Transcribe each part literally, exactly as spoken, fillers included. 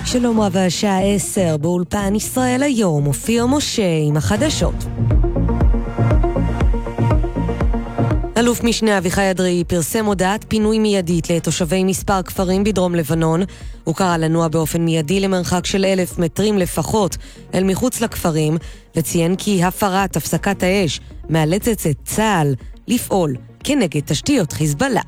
שלום רב, השעה עשר באולפן ישראל היום, מופיע משה עם החדשות. אלוף משנה אביחי אדרי פרסם הודעת פינוי מיידית לתושבי מספר כפרים בדרום לבנון. הוא קרא לנוע באופן מיידי למרחק של אלף מטרים לפחות אל מחוץ לכפרים, וציין כי הפרת הפסקת האש מאלצת את צה"ל לפעול כנגד תשתיות חיזבאללה.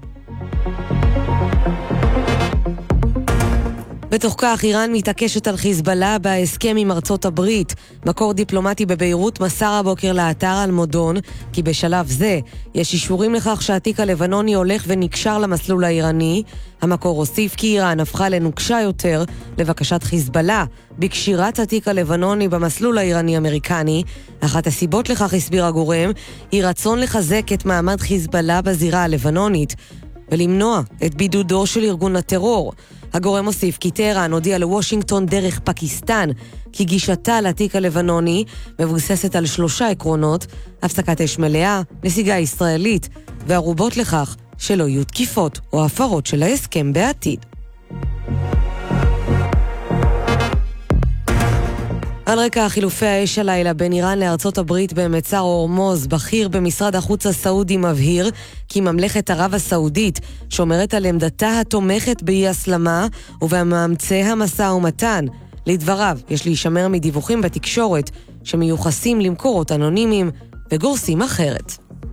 בתוך כך, איראן מתעקשת על חיזבאללה בהסכם עם ארצות הברית. מקור דיפלומטי בביירות מסר הבוקר לאתר אלמודון כי בשלב זה יש אישורים לכך שהתיק הלבנוני הולך ונקשר למסלול האיראני. המקור הוסיף כי איראן הפכה לנוקשה יותר לבקשת חיזבאללה בקשירת התיק הלבנוני במסלול האיראני-אמריקני. אחת הסיבות לכך, הסביר הגורם, היא רצון לחזק את מעמד חיזבאללה בזירה הלבנונית ולמנוע את בידודו של ארגון הטרור. הגורם הוסיף כי טהרן הודיע לוושינגטון דרך פקיסטן כי גישתה לתיק הלבנוני מבוססת על שלושה עקרונות: הפסקת אש מלאה, נסיגה ישראלית וערובות לכך שלא יהיו תקיפות או הפרות של ההסכם בעתיד. על רקע חילופי האש הלילה בין איראן לארצות הברית במצר הורמוז, בכיר במשרד החוץ הסעודי מבהיר כי ממלכת ערב הסעודית שומרת על עמדתה התומכת באי הסלמה ובמאמצי המשא ומתן. לדבריו, יש להישמר מדיווחים בתקשורת שמיוחסים למקורות אנונימיים וגורסים אחרת.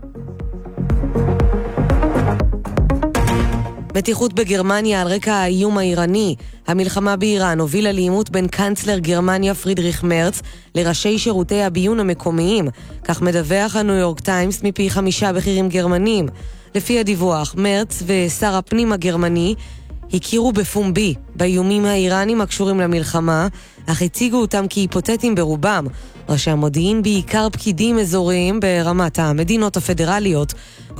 מתיחות בגרמניה על רקע האיום האיראני. המלחמה באיראן הובילה לעימות בין קנצלר גרמניה פרידריך מרץ לראשי שירותי הביון המקומיים. כך מדווח הניו יורק טיימס מפי חמישה בכירים גרמנים. לפי הדיווח, מרץ ושר הפנים הגרמני הכירו בפומבי באיומים האיראנים הקשורים למלחמה, אך הציגו אותם כהיפותטיים ברובם. ראשי המודיעין, בעיקר פקידים אזוריים ברמת המדינות הפדרליות,